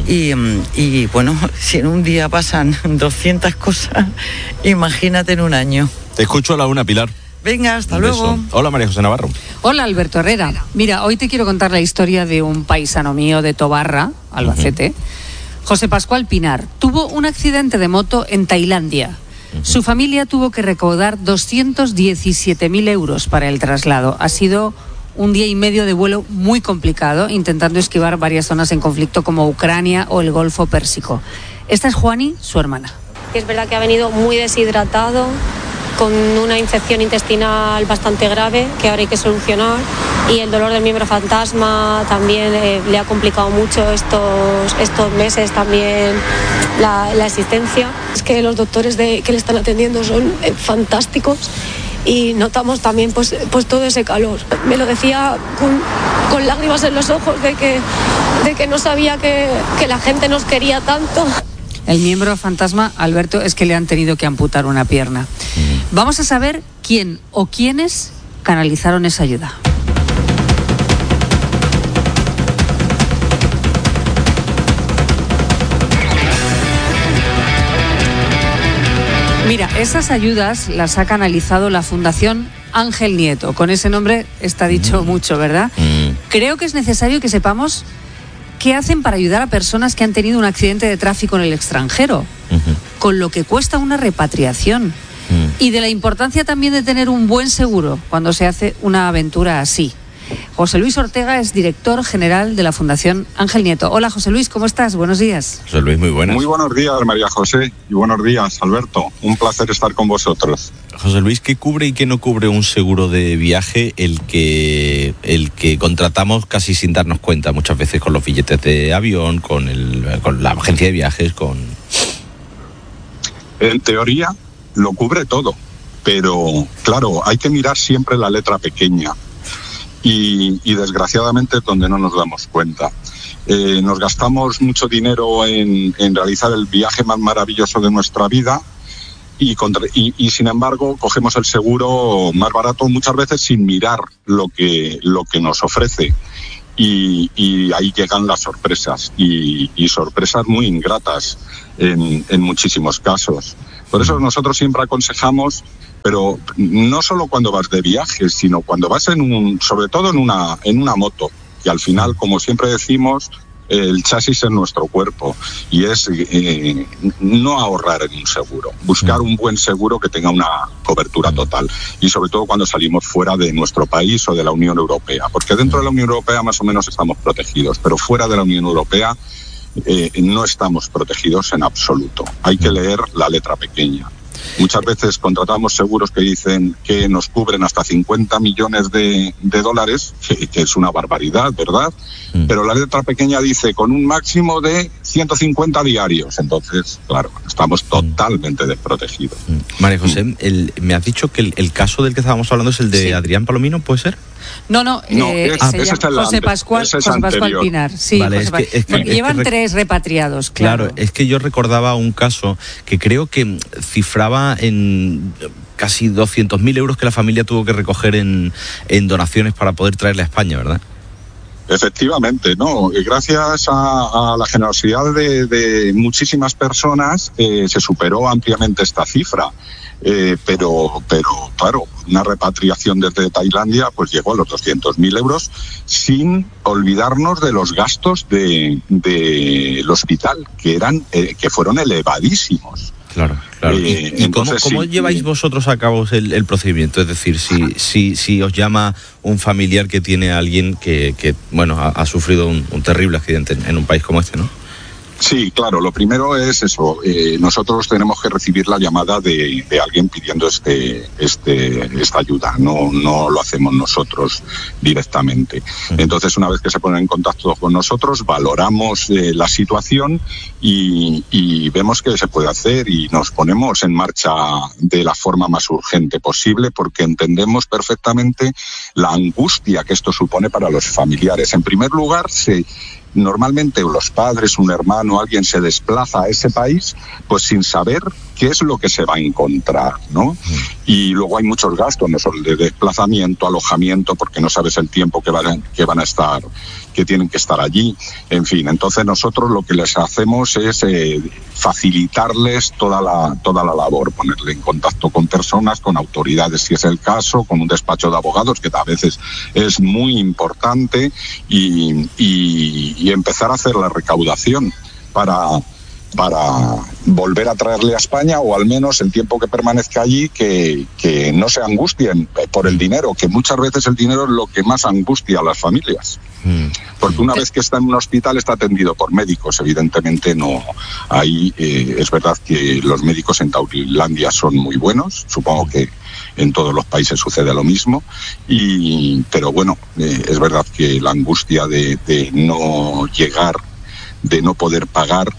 Speaker 2: y bueno, si en un día pasan 200 cosas, imagínate en un año.
Speaker 1: Te escucho a la una, Pilar.
Speaker 2: Venga, hasta luego.
Speaker 1: Hola, María José Navarro.
Speaker 7: Hola, Alberto Herrera. Mira, hoy te quiero contar la historia de un paisano mío de Tobarra, Albacete. José Pascual Pinar tuvo un accidente de moto en Tailandia. Su familia tuvo que recaudar 217.000 euros para el traslado. Ha sido un día y medio de vuelo muy complicado, intentando esquivar varias zonas en conflicto como Ucrania o el Golfo Pérsico. Esta es Juani, su hermana.
Speaker 10: Es verdad que ha venido muy deshidratado, con una infección intestinal bastante grave que ahora hay que solucionar, y el dolor del miembro fantasma también le ha complicado mucho estos meses también la existencia. Es que los doctores que le están atendiendo son fantásticos, y notamos también pues todo ese calor. Me lo decía con lágrimas en los ojos de que no sabía que la gente nos quería tanto.
Speaker 7: El miembro fantasma, Alberto, es que le han tenido que amputar una pierna. Vamos a saber quién o quiénes canalizaron esa ayuda. Mira, esas ayudas las ha canalizado la Fundación Ángel Nieto. Con ese nombre está dicho mucho, ¿verdad? Creo que es necesario que sepamos qué hacen para ayudar a personas que han tenido un accidente de tráfico en el extranjero, con lo que cuesta una repatriación. Y de la importancia también de tener un buen seguro cuando se hace una aventura así. José Luis Ortega es director general de la Fundación Ángel Nieto. Hola, José Luis, ¿cómo estás? Buenos días.
Speaker 1: José Luis, muy buenas.
Speaker 8: Muy buenos días, María José, y buenos días, Alberto. Un placer estar con vosotros.
Speaker 1: José Luis, ¿qué cubre y qué no cubre un seguro de viaje el que contratamos casi sin darnos cuenta muchas veces con los billetes de avión, con la agencia de viajes,
Speaker 8: En teoría lo cubre todo, pero claro, hay que mirar siempre la letra pequeña. Y desgraciadamente es donde no nos damos cuenta. Nos gastamos mucho dinero en realizar el viaje más maravilloso de nuestra vida y sin embargo cogemos el seguro más barato muchas veces sin mirar lo que nos ofrece. Y ahí llegan las sorpresas y sorpresas muy ingratas en muchísimos casos. Por eso nosotros siempre aconsejamos, pero no solo cuando vas de viaje, sino cuando vas sobre todo en una moto, que al final, como siempre decimos, el chasis es nuestro cuerpo y es no ahorrar en un seguro, buscar un buen seguro que tenga una cobertura total y sobre todo cuando salimos fuera de nuestro país o de la Unión Europea, porque dentro de la Unión Europea más o menos estamos protegidos, pero fuera de la Unión Europea no estamos protegidos en absoluto. Hay que leer la letra pequeña. Muchas veces contratamos seguros que dicen que nos cubren hasta 50 millones de dólares, que es una barbaridad, ¿verdad? Pero la letra pequeña dice con un máximo de 150 diarios. Entonces, claro, estamos totalmente desprotegidos.
Speaker 1: María José, me has dicho que el caso del que estábamos hablando es el de Adrián Palomino, ¿puede ser?
Speaker 7: No, se llama José Pascual Pinar. Sí, vale, llevan 3 repatriados, claro.
Speaker 1: Es que yo recordaba un caso que creo que cifraba en casi 200.000 euros que la familia tuvo que recoger en donaciones para poder traerle a España, ¿verdad?
Speaker 8: Efectivamente, no. Gracias a la generosidad de muchísimas personas se superó ampliamente esta cifra. Pero claro, una repatriación desde Tailandia pues llegó a los 200.000 euros sin olvidarnos de los gastos del hospital, que fueron elevadísimos.
Speaker 1: Claro. ¿Y entonces, cómo lleváis vosotros a cabo el procedimiento? Es decir, si os llama un familiar que tiene a alguien que ha sufrido un terrible accidente en un país como este, ¿no?
Speaker 8: Sí, claro, lo primero es eso, nosotros tenemos que recibir la llamada de alguien pidiendo esta ayuda, no lo hacemos nosotros directamente. Entonces, una vez que se ponen en contacto con nosotros, valoramos la situación y vemos qué se puede hacer y nos ponemos en marcha de la forma más urgente posible porque entendemos perfectamente la angustia que esto supone para los familiares. En primer lugar, normalmente los padres, un hermano, alguien se desplaza a ese país pues sin saber qué es lo que se va a encontrar, ¿no? Y luego hay muchos gastos, no solo de desplazamiento, alojamiento, porque no sabes el tiempo que van a estar, que tienen que estar allí, en fin. Entonces nosotros lo que les hacemos es facilitarles toda la labor, ponerle en contacto con personas, con autoridades si es el caso, con un despacho de abogados que a veces es muy importante y empezar a hacer la recaudación para volver a traerle a España o al menos el tiempo que permanezca allí que no se angustien por el dinero, que muchas veces el dinero es lo que más angustia a las familias. Porque una vez que está en un hospital está atendido por médicos, evidentemente no. Ahí es verdad que los médicos en Tailandia son muy buenos, supongo que en todos los países sucede lo mismo, pero bueno, es verdad que la angustia de no llegar, de no poder pagar,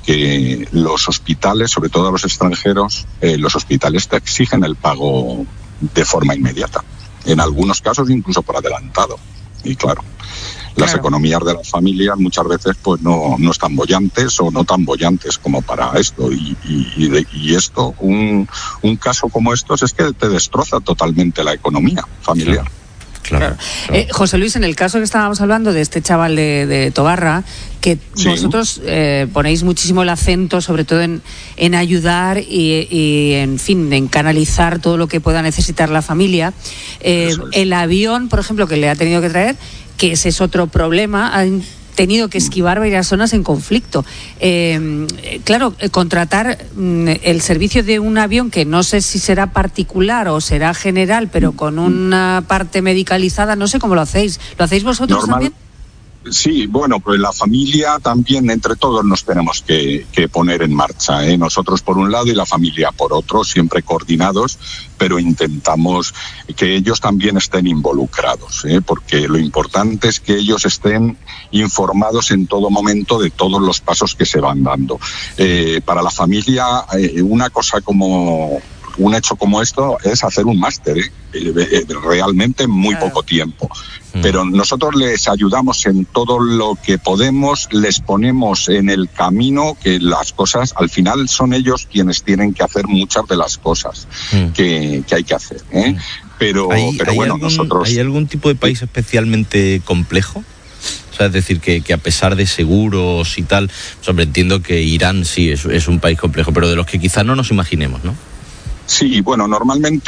Speaker 8: porque los hospitales, sobre todo los extranjeros, los hospitales te exigen el pago de forma inmediata. En algunos casos incluso por adelantado. Y claro, las economías de las familias muchas veces pues no están bollantes o no tan bollantes como para esto. Y esto, un caso como estos es que te destroza totalmente la economía familiar.
Speaker 1: Claro.
Speaker 7: José Luis, en el caso que estábamos hablando de este chaval de Tobarra, que vosotros ponéis muchísimo el acento, sobre todo en ayudar y, en fin, en canalizar todo lo que pueda necesitar la familia. El avión, por ejemplo, que le ha tenido que traer, que ese es otro problema, han tenido que esquivar varias zonas en conflicto. Claro, contratar el servicio de un avión que no sé si será particular o será general, pero con una parte medicalizada, no sé cómo lo hacéis. ¿Lo hacéis vosotros también?
Speaker 8: Sí, bueno, pues la familia también, entre todos nos tenemos que poner en marcha, ¿eh? Nosotros por un lado y la familia por otro, siempre coordinados, pero intentamos que ellos también estén involucrados, ¿eh? Porque lo importante es que ellos estén informados en todo momento de todos los pasos que se van dando. Para la familia, una cosa como un hecho como esto es hacer un máster, realmente en muy poco tiempo. Pero nosotros les ayudamos en todo lo que podemos, les ponemos en el camino, que las cosas, al final son ellos quienes tienen que hacer muchas de las cosas que hay que hacer, ¿eh? Pero bueno, nosotros...
Speaker 1: ¿Hay algún tipo de país especialmente complejo? O sea, es decir, que a pesar de seguros y tal, entiendo que Irán sí es un país complejo, pero de los que quizás no nos imaginemos, ¿no?
Speaker 8: Sí, bueno, normalmente